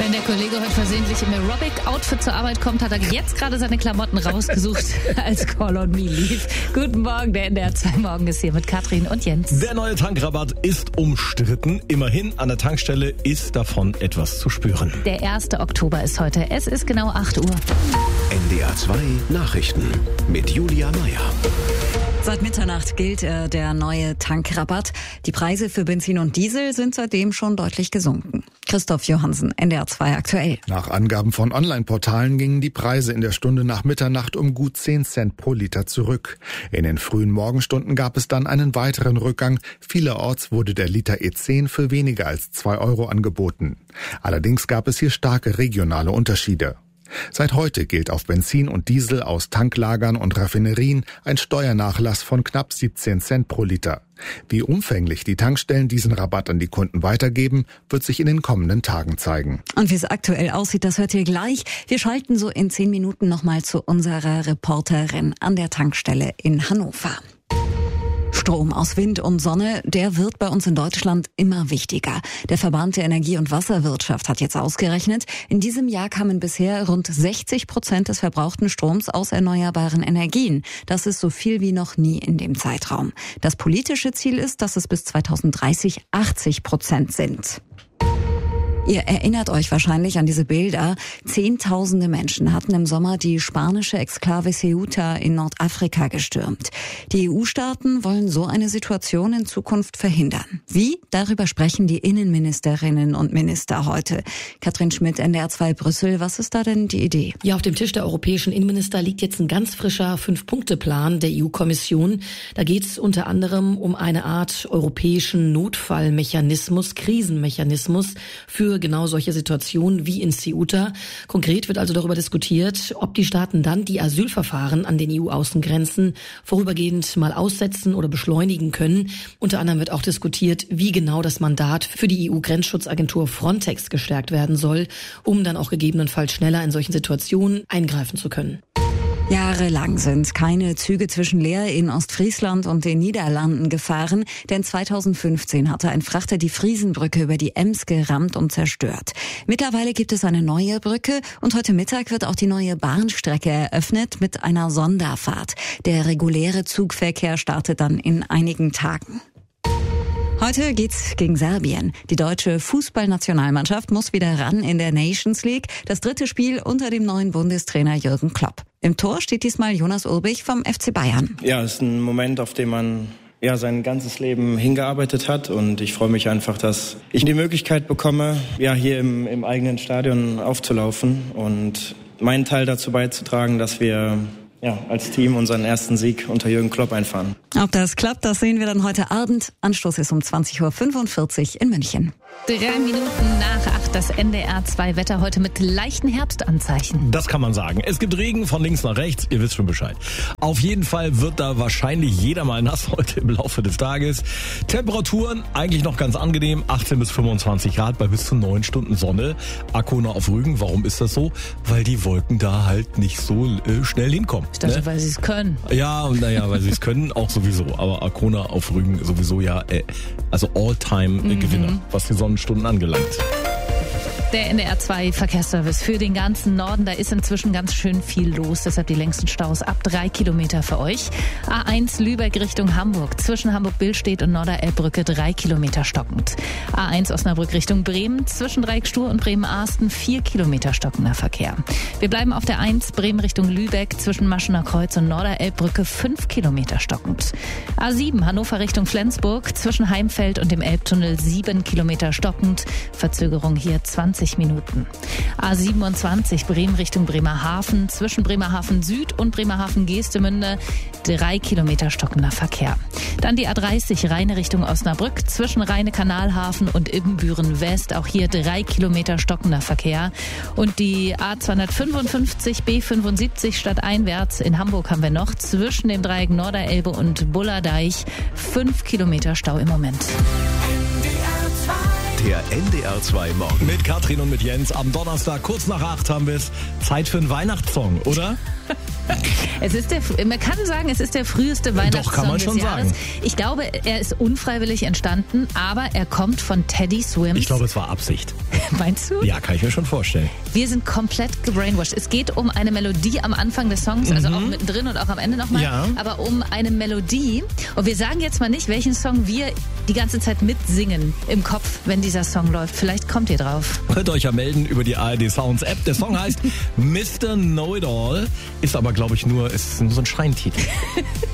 Wenn der Kollege heute versehentlich im Aerobic-Outfit zur Arbeit kommt, hat er jetzt gerade seine Klamotten rausgesucht, als Call on Me lief. Guten Morgen, der NDR 2 Morgen ist hier mit Katrin und Jens. Der neue Tankrabatt ist umstritten. Immerhin, an der Tankstelle ist davon etwas zu spüren. Der 1. Oktober ist heute. Es ist genau 8 Uhr. NDR 2 Nachrichten mit Julia Meyer. Seit Mitternacht gilt der neue Tankrabatt. Die Preise für Benzin und Diesel sind seitdem schon deutlich gesunken. Christoph Johansen, NDR 2 aktuell. Nach Angaben von Online-Portalen gingen die Preise in der Stunde nach Mitternacht um gut 10 Cent pro Liter zurück. In den frühen Morgenstunden gab es dann einen weiteren Rückgang. Vielerorts wurde der Liter E10 für weniger als 2 Euro angeboten. Allerdings gab es hier starke regionale Unterschiede. Seit heute gilt auf Benzin und Diesel aus Tanklagern und Raffinerien ein Steuernachlass von knapp 17 Cent pro Liter. Wie umfänglich die Tankstellen diesen Rabatt an die Kunden weitergeben, wird sich in den kommenden Tagen zeigen. Und wie es aktuell aussieht, das hört ihr gleich. Wir schalten so in 10 Minuten nochmal zu unserer Reporterin an der Tankstelle in Hannover. Strom aus Wind und Sonne, der wird bei uns in Deutschland immer wichtiger. Der Verband der Energie- und Wasserwirtschaft hat jetzt ausgerechnet, in diesem Jahr kamen bisher rund 60% des verbrauchten Stroms aus erneuerbaren Energien. Das ist so viel wie noch nie in dem Zeitraum. Das politische Ziel ist, dass es bis 2030 80% sind. Ihr erinnert euch wahrscheinlich an diese Bilder. Zehntausende Menschen hatten im Sommer die spanische Exklave Ceuta in Nordafrika gestürmt. Die EU-Staaten wollen so eine Situation in Zukunft verhindern. Wie? Darüber sprechen die Innenministerinnen und Minister heute. Katrin Schmidt, NDR 2 Brüssel. Was ist da denn die Idee? Ja, auf dem Tisch der europäischen Innenminister liegt jetzt ein ganz frischer 5-Punkte-Plan der EU-Kommission. Da geht es unter anderem um eine Art europäischen Notfallmechanismus, Krisenmechanismus für genau solche Situationen wie in Ceuta. Konkret wird also darüber diskutiert, ob die Staaten dann die Asylverfahren an den EU-Außengrenzen vorübergehend mal aussetzen oder beschleunigen können. Unter anderem wird auch diskutiert, wie genau das Mandat für die EU-Grenzschutzagentur Frontex gestärkt werden soll, um dann auch gegebenenfalls schneller in solchen Situationen eingreifen zu können. Jahrelang sind keine Züge zwischen Leer in Ostfriesland und den Niederlanden gefahren, denn 2015 hatte ein Frachter die Friesenbrücke über die Ems gerammt und zerstört. Mittlerweile gibt es eine neue Brücke und heute Mittag wird auch die neue Bahnstrecke eröffnet mit einer Sonderfahrt. Der reguläre Zugverkehr startet dann in einigen Tagen. Heute geht's gegen Serbien. Die deutsche Fußballnationalmannschaft muss wieder ran in der Nations League. Das 3. Spiel unter dem neuen Bundestrainer Jürgen Klopp. Im Tor steht diesmal Jonas Ulbich vom FC Bayern. Ja, es ist ein Moment, auf den man sein ganzes Leben hingearbeitet hat. Und ich freue mich einfach, dass ich die Möglichkeit bekomme, hier im eigenen Stadion aufzulaufen und meinen Teil dazu beizutragen, dass wir als Team unseren ersten Sieg unter Jürgen Klopp einfahren. Ob das klappt, das sehen wir dann heute Abend. Anstoß ist um 20.45 Uhr in München. 3 Minuten nach 8 das NDR 2 Wetter heute mit leichten Herbstanzeichen. Das kann man sagen. Es gibt Regen von links nach rechts, ihr wisst schon Bescheid. Auf jeden Fall wird da wahrscheinlich jeder mal nass heute im Laufe des Tages. Temperaturen eigentlich noch ganz angenehm, 18 bis 25 Grad bei bis zu 9 Stunden Sonne. Arkona auf Rügen, warum ist das so? Weil die Wolken da halt nicht so schnell hinkommen. Ich dachte, weil sie es können. Ja, weil sie es können, auch sowieso. Aber Arkona auf Rügen sowieso also All-Time-Gewinner, was die Sonnenstunden angelangt. Der NDR 2 Verkehrsservice für den ganzen Norden. Da ist inzwischen ganz schön viel los. Deshalb die längsten Staus ab 3 Kilometer für euch. A1 Lübeck Richtung Hamburg. Zwischen Hamburg-Billstedt und Norderelbbrücke 3 Kilometer stockend. A1 Osnabrück Richtung Bremen. Zwischen Dreieckstur und Bremen-Ahsten 4 Kilometer stockender Verkehr. Wir bleiben auf der 1 Bremen Richtung Lübeck. Zwischen Maschener Kreuz und Norderelbbrücke 5 Kilometer stockend. A7 Hannover Richtung Flensburg. Zwischen Heimfeld und dem Elbtunnel 7 Kilometer stockend. Verzögerung hier 20 Minuten. A27 Bremen Richtung Bremerhaven. Zwischen Bremerhaven Süd und Bremerhaven Geestemünde 3 Kilometer stockender Verkehr. Dann die A30 Rheine Richtung Osnabrück. Zwischen Rheine-Kanalhafen und Ibbenbüren West. Auch hier 3 Kilometer stockender Verkehr. Und die A255 B75 stadteinwärts in Hamburg haben wir noch. Zwischen dem Dreieck Norderelbe und Bullerdeich 5 Kilometer Stau im Moment. Der NDR 2 Morgen. Mit Katrin und mit Jens am Donnerstag, kurz nach 8 haben wir es. Zeit für einen Weihnachtssong, oder? Man kann sagen, es ist der früheste Weihnachtssong Doch, kann man schon des Jahres. sagen. Ich glaube, er ist unfreiwillig entstanden, aber er kommt von Teddy Swims. Ich glaube, es war Absicht. Meinst du? Ja, kann ich mir schon vorstellen. Wir sind komplett gebrainwashed. Es geht um eine Melodie am Anfang des Songs, also auch mittendrin und auch am Ende nochmal, Ja. aber um eine Melodie. Und wir sagen jetzt mal nicht, welchen Song wir die ganze Zeit mitsingen im Kopf, wenn dieser Song läuft. Vielleicht kommt ihr drauf. Könnt ihr euch ja melden über die ARD Sounds App. Der Song heißt Mr. Know-It-All, ist aber, glaube ich, ist nur so ein Schreintititel.